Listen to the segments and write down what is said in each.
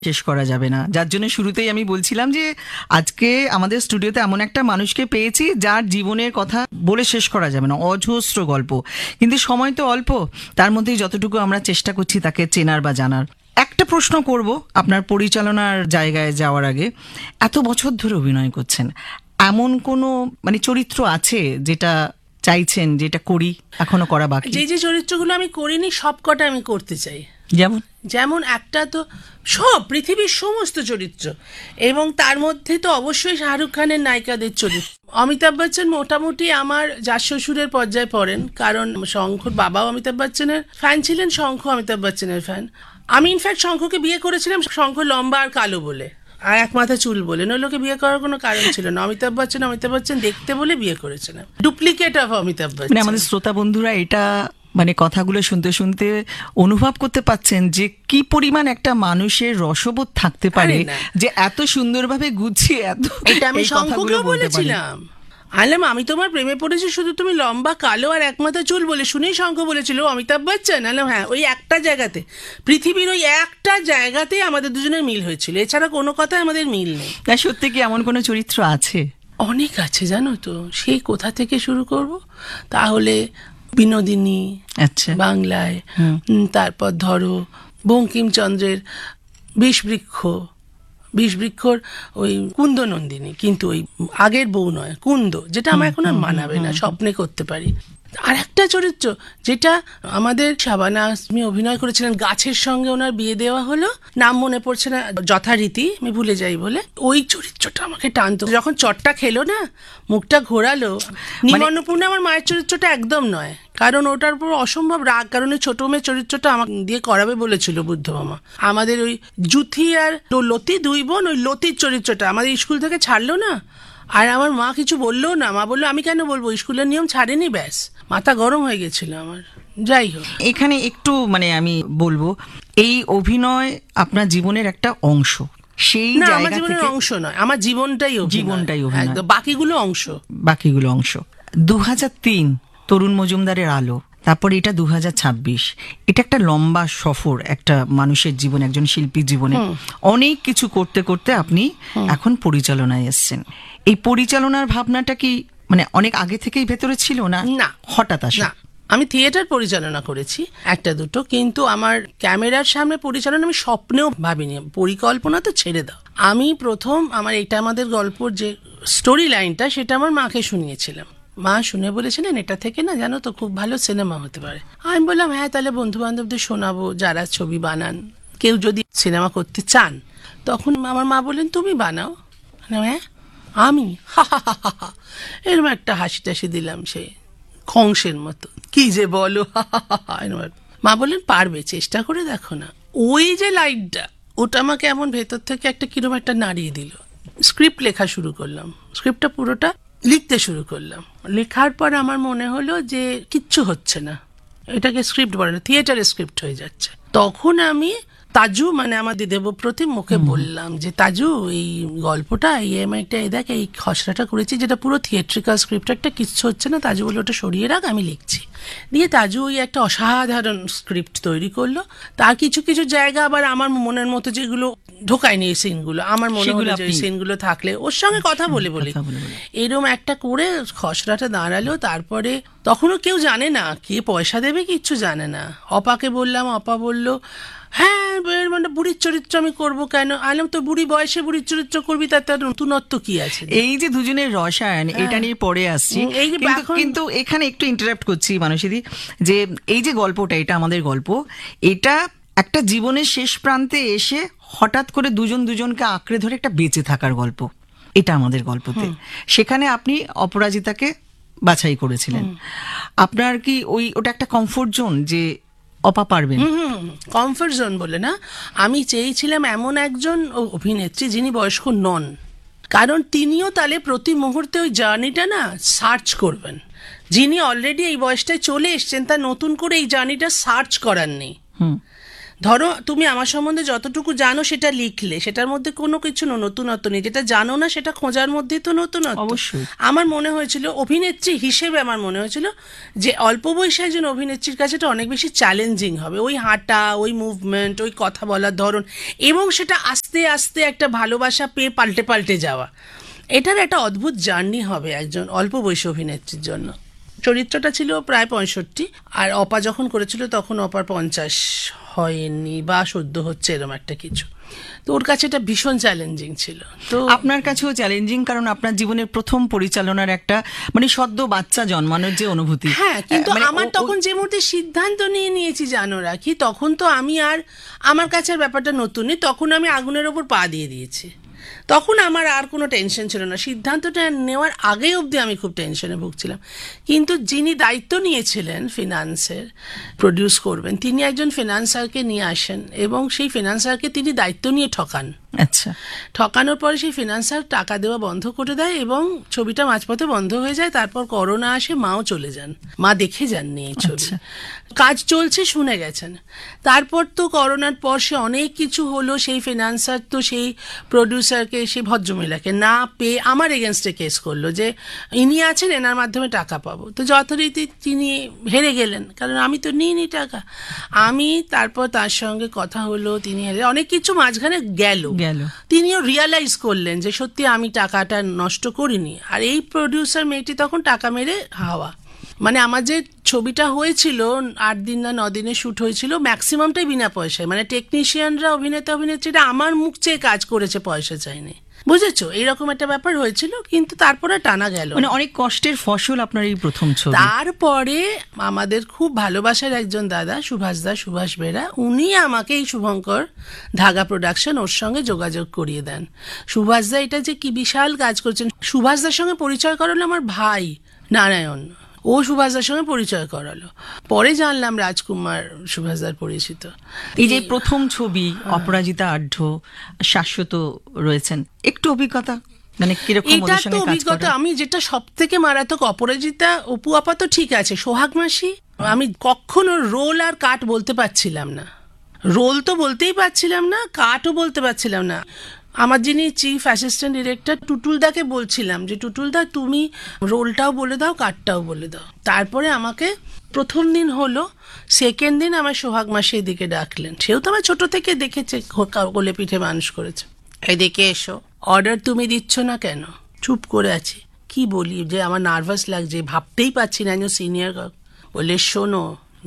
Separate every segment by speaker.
Speaker 1: শেষ করা যাবে না, যার জন্য শুরুতেই আমি বলছিলাম যে আজকে আমাদের স্টুডিওতে এমন একটা মানুষকে পেয়েছি যার জীবনের কথা বলে শেষ করা যাবে না, অজস্র গল্প, কিন্তু সময় তো অল্প, তার মধ্যেই যতটুকু আমরা চেষ্টা করছি তাকে চেনার বা জানার। একটা প্রশ্ন করব আপনার পরিচালনার জায়গায় যাওয়ার আগে, এত বছর ধরে অভিনয় করছেন, এমন কোনো মানে চরিত্র আছে যেটা চাইছেন যেটা করি এখনো করা বাকি?
Speaker 2: যে চরিত্রগুলো আমি করিনি সব কটা আমি করতে চাই।
Speaker 1: যেমন
Speaker 2: একটা তো সব পৃথিবীর সমস্ত চরিত্র, এবং তার মধ্যে তো অবশ্যই শাহরুখ খানের নায়িকাদের চরিত্র। অমিতাভ বচ্চন মোটামুটি আমার জাত শ্বশুরের পর্যায়ে পড়েন, কারণ শঙ্খর বাবাও অমিতাভ বচ্চনের ফ্যান ছিলেন, শঙ্খ অমিতাভ বচ্চনের ফ্যান। আমি ইনফ্যাক্ট শঙ্খকে বিয়ে করেছিলাম শঙ্খ লম্বা আর কালো বলে, আর এক মাথা চুল বলে, নইলোকে বিয়ে করার কোনো কারণ ছিল না। অমিতাভ বচ্চন দেখতে বলে বিয়ে করেছিলাম, ডুপ্লিকেট অফ অমিতাভ বচ্চন।
Speaker 1: আমাদের শ্রোতা বন্ধুরা এটা মানে কথাগুলো শুনতে শুনতে অনুভব করতে পাচ্ছেন যে কি পরিমাণ একটা মানুষের রসবোধ থাকতে পারে যে এত সুন্দরভাবে গুছিয়ে এত।
Speaker 2: এটা আমি শঙ্খকেও বলেছিলাম, আমি তোমার প্রেমে পড়েছি শুধু তুমি লম্বা কালো আর এক মাথা চুল বলে, শুনেই শঙ্খ বলেছিল অমিতাভ বচ্চন। হ্যাঁ, ওই একটা জায়গাতে, পৃথিবীর ওই একটা জায়গাতেই আমাদের দুজনের মিল হয়েছিল, এছাড়া কোনো কথায় আমাদের মিল নেই।
Speaker 1: সত্যি কি এমন কোনো চরিত্র আছে?
Speaker 2: অনেক আছে জানো তো, সেই কোথা থেকে শুরু করব? তাহলে বিনোদিনী, আচ্ছা, বাংলায়, তারপর ধরো বঙ্কিমচন্দ্রের বিষবৃক্ষর ওই কুন্দ নন্দিনী, কিন্তু ওই আগের বউ নয়, কুন্দ, যেটা আমার এখন আর মানাবে না, স্বপ্নে করতে পারি। আর একটা চরিত্র যেটা আমাদের শাবানা আজমি অভিনয় করেছিলেন, গাছের সঙ্গে ওনার বিয়ে দেওয়া হলো, নাম মনে পড়ছে না যথারীতি, আমি ভুলে যাই বলে, ওই চরিত্রটা আমাকে টানতো। যখন চটটা খেলো না, মুখটা ঘোরালো, নিমন্নপূর্ণে আমার মায়ের চরিত্রটা একদম নয়, কারণ ওটার উপর অসম্ভব রাগ, কারণ ওই ছোট মেয়ের চরিত্রটা আমাকে দিয়ে করাবে বলেছিল বুদ্ধ মামা। আমাদের ওই জুথি আর লতি, দুই বোন, ওই লতির চরিত্রটা আমাদের স্কুল থেকে ছাড়লো না, আর আমার মা কিছু বললো না, মা বললো আমি কেন বলবো, স্কুলের নিয়ম ছাড়েনি, ব্যাস, মাথা গরম হয়ে গেছিল আমার। যাই হোক,
Speaker 1: এখানে একটু মানে আমি বলবো এই অভিনয় আপনার জীবনের একটা অংশ, সেই
Speaker 2: না আমার জীবনের অংশ নয়, আমার জীবনটাই অভিনয়, বাকিগুলো অংশ।
Speaker 1: 2003 তরুণ মজুমদারের আলো, তারপর এটা 2026, এটা একটা লম্বা সফর একটা মানুষের জীবনে, একজন শিল্পীর জীবনে অনেক কিছু করতে করতে আপনি এখন পরিচালনায় এসছেন। এই পরিচালনার ভাবনাটা কি মানে অনেক আগে থেকেই ভেতরে ছিল না হঠাৎ আসে?
Speaker 2: আমি থিয়েটার পরিচালনা করেছি একটা দুটো, কিন্তু আমার ক্যামেরার সামনে পরিচালনা আমি স্বপ্নেও ভাবিনি, পরিকল্পনা তো ছেড়ে দাও। আমি প্রথম আমার এটা আমাদের গল্পর যে স্টোরি লাইনটা, সেটা আমার মাকে শুনিয়েছিলাম। মা শুনে বলেছিলেন এটা থেকে না জানো তো খুব ভালো সিনেমা হতে পারে। আমি বললাম হ্যাঁ, তাহলে বন্ধু বান্ধবদের শোনাবো যারা ছবি বানান, কেউ যদি সিনেমা করতে চান। তখন আমার মা বললেন তুমি বানাও। হ্যাঁ আমি এরকম একটা হাসি টাসি দিলাম, সে কংসের মতো, কি যে বলো। মা বললেন পারবে, চেষ্টা করে দেখো না। ওই যে লাইটটা, ওটা আমাকে এমন ভেতর থেকে একটা কিরকম একটা নাড়িয়ে দিল। স্ক্রিপ্ট লেখা শুরু করলাম, স্ক্রিপ্টটা পুরোটা লিখতে শুরু করলাম। লেখার পর আমার মনে হলো যে কিচ্ছু হচ্ছে না, এটাকে স্ক্রিপ্ট বলে না, থিয়েটারের স্ক্রিপ্ট হয়ে যাচ্ছে। তখন আমি তাজু মানে আমাদের দেবপ্রতিম মুখে বললাম যে তাজু এই গল্পটা এই দেখ, এই খসড়াটা করেছি যেটা পুরো থিয়েট্রিক্যাল স্ক্রিপ্ট, একটা কিচ্ছু হচ্ছে না। তাজু বলে ওটা সরিয়ে রাখ, আমি লিখছি। দিয়ে তাজু ওই একটা অসাধারণ স্ক্রিপ্ট তৈরি করলো। তার কিছু কিছু জায়গা আবার আমার মনের মতো যেগুলো ঢোকায়নি, এই সিনগুলো আমার মনে হলো যে সিনগুলো থাকলে ওর সঙ্গে কথা বলে এরকম একটা করে খসড়াটা দাঁড়ালো। তারপরে তখনও কেউ জানে না কে পয়সা দেবে, কিচ্ছু জানে না। অপাকে বললাম, অপা বললো হ্যাঁ মানে বুড়ির চরিত্র আমি করবো কেন? আলাম তো বুড়ি বয়সে বুড়ির চরিত্র করবি, তার নতুনত্ব কি আছে?
Speaker 1: এই যে দুজনের রসায়ন, এটা নিয়ে পরে আসছি, কিন্তু এখানে একটু ইন্টারাপ্ট করছি মানসীদি, যে এই যে গল্পটা, এটা আমাদের গল্প, এটা একটা জীবনের শেষ প্রান্তে এসে হঠাৎ করে দুজনকে আঁকড়ে ধরে একটা বেঁচে থাকার গল্প, এটা আমাদের গল্পতে। সেখানে আপনি অপরাজিতাকে বাছাই করেছিলেন। আপনার কি ওটা একটা কমফোর্ট জোন যে অপা পারবেন?
Speaker 2: কমফোর্ট জোন বলে না, আমি চেয়েছিলাম এমন একজন অভিনেত্রী যিনি বয়স্ক নন, কারণ তিনিও তাহলে প্রতি মুহূর্তে ওই জার্নিটা না সার্চ করবেন। যিনি অলরেডি এই বয়সটায় চলে এসছেন, তার নতুন করে এই জার্নিটা সার্চ করার নেই। ধরো তুমি আমার সম্বন্ধে যতটুকু জানো সেটা লিখলে, সেটার মধ্যে কোনো কিছু নতুনত্ব নেই, যেটা জানো না সেটা খোঁজার মধ্যেই তো নতুনত্ব।
Speaker 1: অবশ্যই।
Speaker 2: আমার মনে হয়েছিল অভিনেত্রী হিসেবে, আমার মনে হয়েছিল যে অল্প বয়সে একজন অভিনেত্রীর কাছে এটা অনেক বেশি চ্যালেঞ্জিং হবে, ওই হাঁটা, ওই মুভমেন্ট, ওই কথা বলার ধরন, এবং সেটা আস্তে আস্তে একটা ভালোবাসা পেয়ে পাল্টে পাল্টে যাওয়া, এটার একটা অদ্ভুত জার্নি হবে একজন অল্প বয়সী অভিনেত্রীর জন্য। চরিত্রটা ছিল প্রায় 65, আর অপা যখন করেছিল তখন অপার 50 হয়নি বা সদ্য হচ্ছে এরকম একটা কিছু। তো ওর কাছে এটা ভীষণ চ্যালেঞ্জিং ছিল। তো
Speaker 1: আপনার কাছেও চ্যালেঞ্জিং, কারণ আপনার জীবনের প্রথম পরিচালনার একটা মানে সদ্য বাচ্চা জন্মানোর যে অনুভূতি।
Speaker 2: হ্যাঁ, কিন্তু
Speaker 1: মানে
Speaker 2: আমার তখন যে মুহূর্তে সিদ্ধান্ত নিয়ে নিয়েছি জানো রাখি, তখন তো আমি আর, আমার কাছে আর ব্যাপারটা নতুন নেই, তখন আমি আগুনের ওপর পা দিয়ে দিয়েছি। তখন আমার আর কোনো টেনশন ছিল না। সিদ্ধান্তটা নেওয়ার আগে অবধি আমি খুব টেনশনে ভুগছিলাম। কিন্তু যিনি দায়িত্ব নিয়েছিলেন ফিনান্সের, প্রডিউস করবেন, তিনি একজন ফিনান্সারকে নিয়ে আসেন এবং সেই ফিনান্সারকে তিনি দায়িত্ব নিয়ে ঠকান।
Speaker 1: আচ্ছা।
Speaker 2: ঠকানোর পরে সেই ফিনান্সার টাকা দেওয়া বন্ধ করে দেয় এবং ছবিটা মাঝপথে বন্ধ হয়ে যায়। তারপর করোনা আসে, মাও চলে যান, মা দেখে যাননি এই ছবি। কাজ চলছে শুনে গেছেন। তারপর তো করোনার পর সে অনেক কিছু হলো, সেই ফিনান্সার তো সেই প্রডিউসারকে, সেই ভদ্রমহিলাকে না পেয়ে আমার এগেনস্টে কেস করলো যে ইনি আছেন, এনার মাধ্যমে টাকা পাবো। তো যথারীতি তিনি হেরে গেলেন, কারণ আমি তো নিইনি টাকা। আমি তারপর তার সঙ্গে কথা হলো, তিনি হেরে, অনেক কিছু মাঝখানে গেল। তিনিও রিয়ালাইজ করলেন যে সত্যি আমি টাকাটা নষ্ট করিনি। আর এই প্রডিউসার মেয়েটি তখন টাকা মেরে হাওয়া, মানে আমার যে ছবিটা হয়েছিল 8 দিন না 9 দিনে শ্যুট হয়েছিল, ম্যাক্সিমামটাই বিনা পয়সায়, মানে টেকনিশিয়ানরা, অভিনেতা অভিনেত্রীরা আমার মুখ চেয়ে কাজ করেছে, পয়সা চাইনি, বুঝেছো, এইরকম একটা ব্যাপার হয়েছিল। কিন্তু তারপরে টানা গেল,
Speaker 1: মানে অনেক কষ্টের ফসল আপনার এই প্রথম ছবি।
Speaker 2: তারপরে আমাদের খুব ভালোবাসার একজন দাদা সুভাষ বেরা, উনি আমাকে এই শুভঙ্কর ধাগা প্রোডাকশন, ওর সঙ্গে যোগাযোগ করিয়ে দেন। সুভাষদা এটা যে কি বিশাল কাজ করছেন। সুভাষদার সঙ্গে পরিচয় করালো আমার ভাই নারায়ণ, ও সুভাষদার সঙ্গে পরিচয় করালো। পরে জানলাম রাজকুমার সুভাষদার পরিচিত।
Speaker 1: এই যে প্রথম ছবি অপরাজিতা আঢ্য শাশ্বত রয়েছেন, একটু অভিজ্ঞতা মানে কিরকম?
Speaker 2: এটা তো অভিজ্ঞতা, আমি যেটা সব থেকে মারাত্মক, অপরাজিতা অপু আপা তো ঠিক আছে, সোহাগ মাসি আমি কখনো রোল আর কাট বলতে পারছিলাম না। রোল তো বলতেই পারছিলাম না, কাটও বলতে পারছিলাম না। আমার যিনি চিফ অ্যাসিস্ট্যান্ট ডিরেক্টর টুটুলদাকে বলছিলাম যে টুটুলদা তুমি রোলটাও বলে দাও, কাটটাও বলে দাও। তারপরে আমাকে প্রথম দিন হলো, সেকেন্ড দিন আমার সোহাগ মাসি এদিকে ডাকলেন। সেও তো আমার ছোট থেকে দেখেছে, কোলে পিঠে মানুষ করেছে। এদিকে এসো, অর্ডার তুমি দিচ্ছ না কেন? চুপ করে আছি, কি বলি, যে আমার নার্ভাস লাগছে, ভাবতেই পারছি না একজন সিনিয়র। বলে শোনো,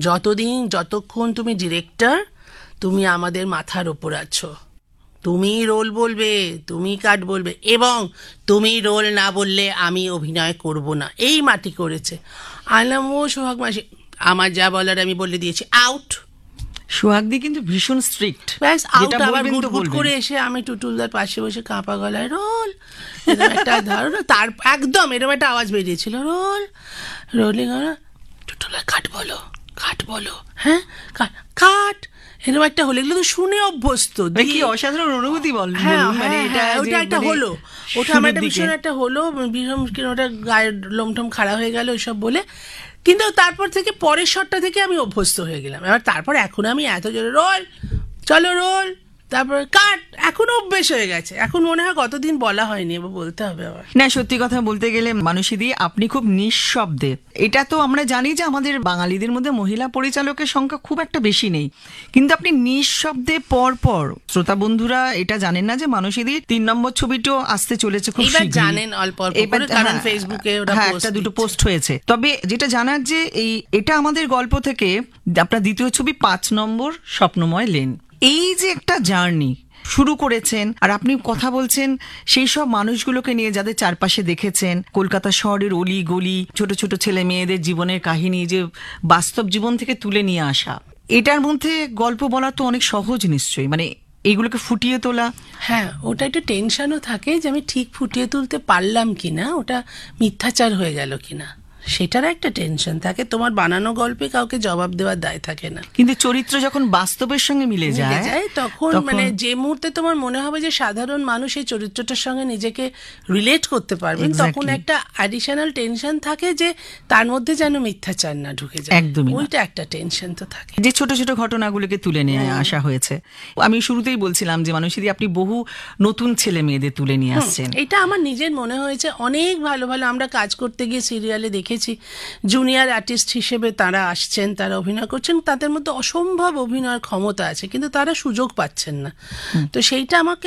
Speaker 2: যতক্ষণ তুমি ডিরেক্টর, তুমি আমাদের মাথার ওপর আছো, তুমি রোল বলবে, তুমি কাট বলবে, এবং তুমি রোল না বললে আমি অভিনয় করব না। এই মাটি করেছে। আনলাম, ও সোহাগ মাসি, আমার যা বলার আমি বলে দিয়েছি, আউট।
Speaker 1: সোহাগদি কিন্তু ভীষণ স্ট্রিক্ট,
Speaker 2: ব্যাস আউট। আবার গুট করে এসে আমি টুটুলদার পাশে বসে কাঁপা গলায় রোল, এরকম একটা ধারণা, তার একদম এরকম একটা আওয়াজ বেরিয়েছিল, রোল রোলিং। টুটুলদার কাট বলো, হ্যাঁ কাট, এরকম একটা হলো। এগুলো তো শুনে অভ্যস্ত।
Speaker 1: কি অসাধারণ অনুভূতি বল।
Speaker 2: হ্যাঁ, ওটা একটা হলো, ওটা আমার একটা ভীষণ একটা হলো, ভীষণ ওটা গায়ের লোমঠম খাড়া হয়ে গেল ওইসব বলে। কিন্তু তারপর থেকে পরের শটটা থেকে আমি অভ্যস্ত হয়ে গেলাম। এবার তারপর এখন আমি এত জোরে রোল, চলো রোল, তারপরে কাট, এখন অভ্যেস হয়ে গেছে। এখন মনে হয় কতদিন বলা হয়নি, এবার বলতে হবে আবার।
Speaker 1: না, সত্যি কথা বলতে গেলে মানুষীদি আপনি খুব নিঃশব্দে, এটা তো আমরা জানি যে আমাদের বাঙালিদের মধ্যে মহিলা পরিচালকের সংখ্যা খুব একটা বেশি নেই, কিন্তু আপনি নিঃশব্দে পর শ্রোতা বন্ধুরা এটা জানেন না যে মানুষীদি 3 নম্বর ছবিটাও আসতে চলেছে খুব শীঘ্রই।
Speaker 2: জানেন অল্প অল্প করে, কারণ ফেসবুকে ওটা
Speaker 1: একটা দুটো পোস্ট হয়েছে। তবে যেটা জানার যে এটা আমাদের গল্প থেকে আপনার দ্বিতীয় ছবি 5 নম্বর স্বপ্নময় লেন, এই যে একটা জার্নি শুরু করেছেন, আর আপনি কথা বলছেন সেই সব মানুষগুলোকে নিয়ে যাদের চারপাশে দেখেছেন, কলকাতা শহরের অলি গলি, ছোট ছোট ছেলে মেয়েদের জীবনের কাহিনী যে বাস্তব জীবন থেকে তুলে নিয়ে আসা, এটার মধ্যে গল্প বলা তো অনেক সহজ নিশ্চয়ই, মানে এইগুলোকে ফুটিয়ে তোলা।
Speaker 2: হ্যাঁ, ওটা একটু টেনশনও থাকে যে আমি ঠিক ফুটিয়ে তুলতে পারলাম কিনা, ওটা মিথ্যাচার হয়ে গেল কিনা, সেটার একটা টেনশন থাকে, তোমার বানানো গল্পে কাউকে জবাব দেওয়ার দায় থাকে না।
Speaker 1: কিন্তু চরিত্র যখন বাস্তবের সঙ্গে মিলে
Speaker 2: মিলে
Speaker 1: যায়
Speaker 2: যায় তখন মানে যে মুহূর্তে তোমার মনে হবে যে সাধারণ মানুষ এই চরিত্রটার সঙ্গে নিজেকে রিলেট করতে পারবেন,
Speaker 1: Exactly.
Speaker 2: তখন একটা অ্যাডিশনাল টেনশন থাকে যে তার মধ্যে যেন মিথ্যাচার না ঢুকে যায়।
Speaker 1: একদমই না।
Speaker 2: ওইটা একটা টেনশন তো থাকে।
Speaker 1: যে ছোট ছোট ঘটনাগুলোকে তুলে নিয়ে আসা হয়েছে। আমি শুরুতেই বলছিলাম যে মানুষেরই আপনি বহু নতুন ছেলে মেয়েদের তুলে নিয়ে আসছেন।
Speaker 2: এটা আমার নিজের মনে হয়েছে, অনেক ভালো ভালো আমরা কাজ করতে গিয়ে সিরিয়ালে দেখেছি জুনিয়র আর্টিস্ট হিসেবে তারা আসছেন, তারা অভিনয় করছেন, তাদের মধ্যে অসম্ভব অভিনয়ের ক্ষমতা আছে, কিন্তু তারা সুযোগ পাচ্ছেন না। তো সেইটা আমাকে